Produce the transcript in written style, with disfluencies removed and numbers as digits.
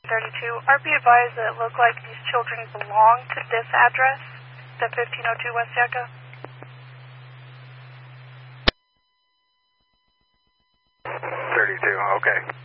32. RP advised that it looked like these children belong to this address, the 1502 West Yucca. 32, okay.